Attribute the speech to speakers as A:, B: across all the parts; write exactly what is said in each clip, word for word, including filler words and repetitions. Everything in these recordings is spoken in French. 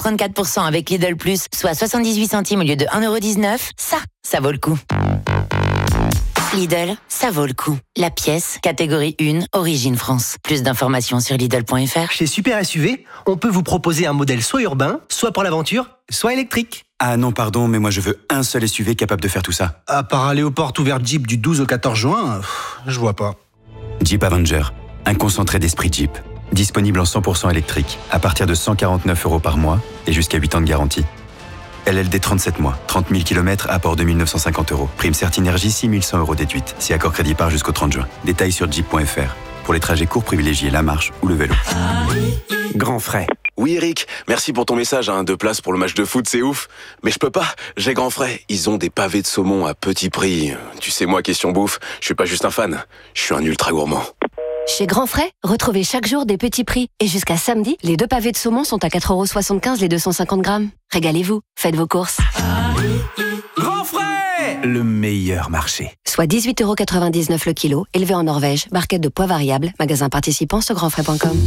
A: trente-quatre pour cent avec Lidl Plus, soit soixante-dix-huit centimes au lieu de un euro dix-neuf, ça, ça vaut le coup. Lidl, ça vaut le coup. La pièce, catégorie un, origine France. Plus d'informations sur Lidl point F R.
B: Chez Super S U V, on peut vous proposer un modèle soit urbain, soit pour l'aventure, soit électrique.
C: Ah non, pardon, mais moi je veux un seul S U V capable de faire tout ça.
D: À part aller aux portes ouvertes Jeep du douze au quatorze juin, pff, je vois pas.
C: Jeep Avenger, un concentré d'esprit Jeep. Disponible en cent pour cent électrique, à partir de cent quarante-neuf euros par mois et jusqu'à huit ans de garantie. L L D trente-sept mois, trente mille kilomètres, apport deux mille neuf cent cinquante euros. Prime Certinergie, six mille cent euros déduite. Si accord crédit par jusqu'au trente juin. Détails sur jeep point F R. Pour les trajets courts, privilégiez la marche ou le vélo.
E: Grand frais. Oui Eric, merci pour ton message, hein. Deux places pour le match de foot, c'est ouf. Mais je peux pas, j'ai Grand frais. Ils ont des pavés de saumon à petit prix. Tu sais moi, question bouffe, je suis pas juste un fan, je suis un ultra gourmand.
F: Chez Grand Frais, retrouvez chaque jour des petits prix. Et jusqu'à samedi, les deux pavés de saumon sont à quatre euros soixante-quinze les deux cent cinquante grammes. Régalez-vous, faites vos courses.
B: Grand frais, le meilleur marché.
F: Soit dix-huit euros quatre-vingt-dix-neuf le kilo, élevé en Norvège, barquette de poids variable, magasin participant sur grand frais point com.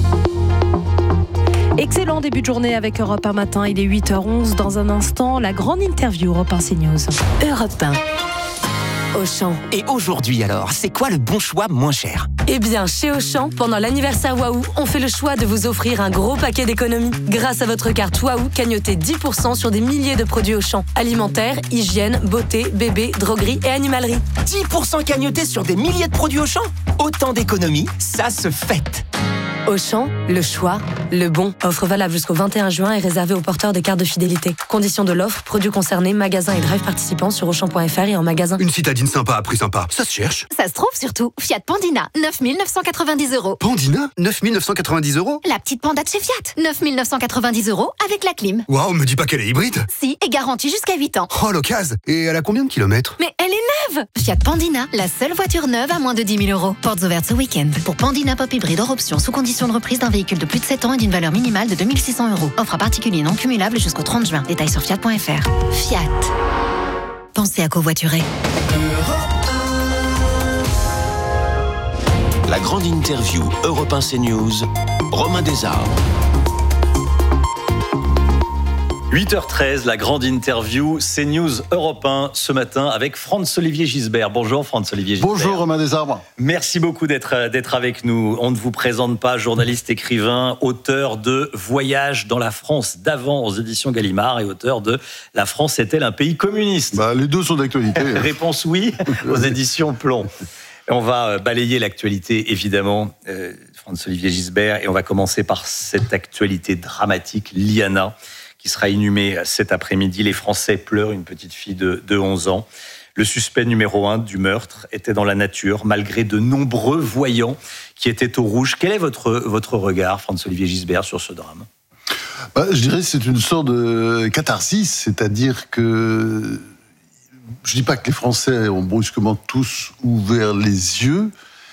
G: Excellent début de journée avec Europe un matin, il est huit heures onze. Dans un instant, la grande interview Europe un CNews.
F: Europe un. Auchan.
B: Et aujourd'hui alors, c'est quoi le bon choix moins cher ?
H: Eh bien, chez Auchan, pendant l'anniversaire Waouh, on fait le choix de vous offrir un gros paquet d'économies. Grâce à votre carte Waouh, cagnotez dix pour cent sur des milliers de produits Auchan. Alimentaire, hygiène, beauté, bébé, droguerie et animalerie.
B: dix pour cent cagnotés sur des milliers de produits Auchan ? Autant d'économies, ça se fête.
H: Auchan, le choix, le bon. Offre valable jusqu'au vingt et un juin et réservée aux porteurs des cartes de fidélité. Conditions de l'offre, produits concernés, magasins et drive participants sur auchan point F R et en magasin.
I: Une citadine sympa à prix sympa, ça se cherche.
J: Ça se trouve surtout. Fiat Pandina, neuf mille neuf cent quatre-vingt-dix euros.
I: Pandina, neuf mille neuf cent quatre-vingt-dix euros.
J: La petite panda de chez Fiat, neuf mille neuf cent quatre-vingt-dix euros avec la clim.
I: Waouh, me dis pas qu'elle est hybride.
J: Si, et garantie jusqu'à huit ans.
I: Oh, l'occasion. Et elle a combien de kilomètres?
J: Mais elle est neuve. Fiat Pandina, la seule voiture neuve à moins de dix mille euros. Portes ouvertes ce week-end. Pour Pandina Pop Hybride hors option, sous condition de reprise d'un véhicule de plus de sept ans et d'une valeur minimale de deux mille six cents euros. Offre à particulier non cumulable jusqu'au trente juin. Détails sur fiat point F R. Fiat. Pensez à covoiturer.
K: La grande interview Europe un CNews, Romain Desarmes.
L: huit heures treize, la grande interview CNews Europe un ce matin avec Franz-Olivier Gisbert. Bonjour Franz-Olivier Gisbert.
M: Bonjour Romain Desarmes.
L: Merci beaucoup d'être, d'être avec nous. On ne vous présente pas, journaliste, écrivain, auteur de Voyage dans la France d'avant aux éditions Gallimard et auteur de La France est-elle un pays communiste ?
M: Bah, les deux sont d'actualité.
L: Réponse oui aux éditions Plomb. On va balayer l'actualité, évidemment, euh, Franz-Olivier Gisbert, et on va commencer par cette actualité dramatique, Liana, qui sera inhumée cet après-midi. Les Français pleurent une petite fille de, de onze ans. Le suspect numéro un du meurtre était dans la nature, malgré de nombreux voyants qui étaient au rouge. Quel est votre, votre regard, Franz-Olivier Gisbert, sur ce drame ?
M: Bah, je dirais que c'est une sorte de catharsis, c'est-à-dire que je ne dis pas que les Français ont brusquement tous ouvert les yeux,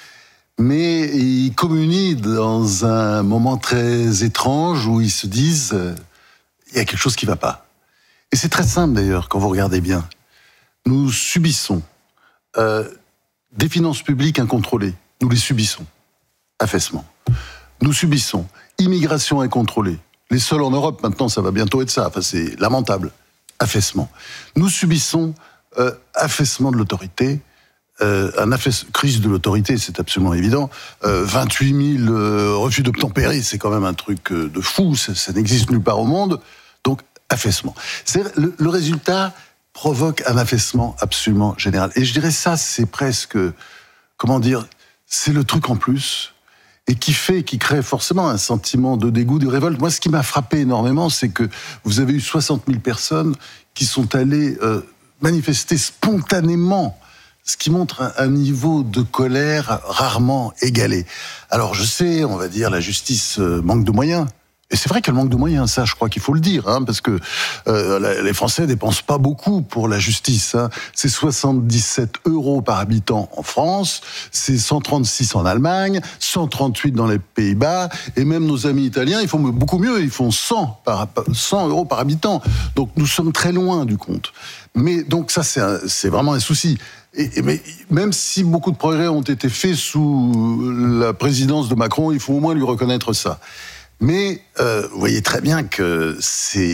M: mais ils communient dans un moment très étrange où ils se disent euh, il y a quelque chose qui ne va pas. Et c'est très simple d'ailleurs quand vous regardez bien. Nous subissons euh, des finances publiques incontrôlées. Nous les subissons. Affaissement. Nous subissons immigration incontrôlée. Les seuls en Europe maintenant, ça va bientôt être ça. Enfin, c'est lamentable. Affaissement. Nous subissons Euh, affaissement de l'autorité, euh, un affaisse, crise de l'autorité, c'est absolument évident. Euh, vingt-huit mille euh, refus d'obtempérer, c'est quand même un truc euh, de fou, ça, ça n'existe nulle part au monde. Donc, affaissement. C'est, le, le résultat provoque un affaissement absolument général. Et je dirais ça, c'est presque, comment dire, c'est le truc en plus, et qui fait, qui crée forcément un sentiment de dégoût, de révolte. Moi, ce qui m'a frappé énormément, c'est que vous avez eu soixante mille personnes qui sont allées euh, manifester spontanément, ce qui montre un, un niveau de colère rarement égalé. Alors je sais, on va dire, la justice euh, manque de moyens. Et c'est vrai qu'elle manque de moyens, ça, je crois qu'il faut le dire, hein, parce que euh, la, les Français dépensent pas beaucoup pour la justice. Hein. C'est soixante-dix-sept euros par habitant en France, c'est cent trente-six en Allemagne, cent trente-huit dans les Pays-Bas, et même nos amis italiens, ils font beaucoup mieux, ils font cent, par, cent euros par habitant. Donc nous sommes très loin du compte. Mais donc ça, c'est, un, c'est vraiment un souci. Et, et, mais même si beaucoup de progrès ont été faits sous la présidence de Macron, il faut au moins lui reconnaître ça. Mais euh, vous voyez très bien que c'est